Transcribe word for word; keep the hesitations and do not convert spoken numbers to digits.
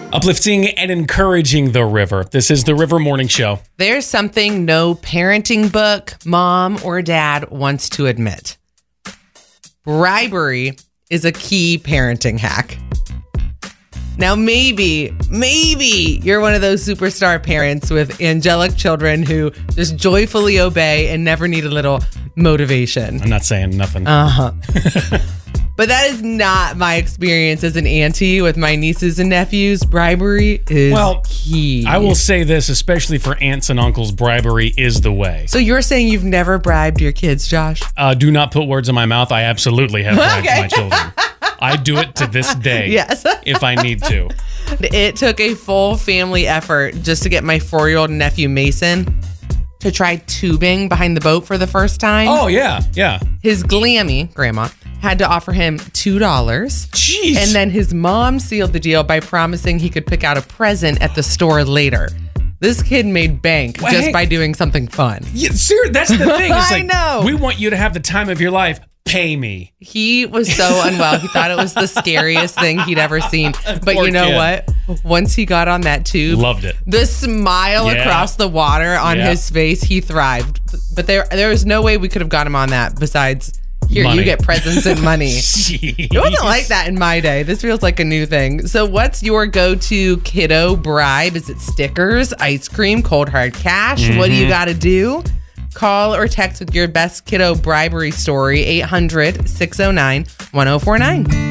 Uplifting and encouraging the river. This is the River Morning Show. There's something no parenting book, mom, or dad wants to admit. Bribery is a key parenting hack. Now, maybe, maybe you're one of those superstar parents with angelic children who just joyfully obey and never need a little motivation. I'm not saying nothing. Uh-huh. But that is not my experience as an auntie with my nieces and nephews. Bribery is well, key. I will say this, especially for aunts and uncles, bribery is the way. So you're saying you've never bribed your kids, Josh? Uh, do not put words in my mouth. I absolutely have bribed Okay. my children. I do it to this day. Yes. If I need to. It took a full family effort just to get my four-year-old nephew, Mason, to try tubing behind the boat for the first time. Oh, yeah, yeah. His glammy, grandma, had to offer him two dollars. Jeez. And then his mom sealed the deal by promising he could pick out a present at the store later. This kid made bank Well, just hey. by doing something fun. Yeah, sir, that's the thing. It's I like, know. We want you to have the time of your life. Pay me. He was so unwell. He thought it was the scariest thing he'd ever seen. But Poor you know kid. what? Once he got on that tube, Loved it. the smile Yeah. across the water on Yeah. his face, he thrived. But there, there was no way we could have got him on that besides, here, Money. you get presents and money. Jeez. It wasn't like that in my day. This feels like a new thing. So what's your go-to kiddo bribe? Is it stickers, ice cream, cold hard cash? Mm-hmm. What do you got to do? Call or text with your best kiddo bribery story, eight hundred, six oh nine, one oh four nine.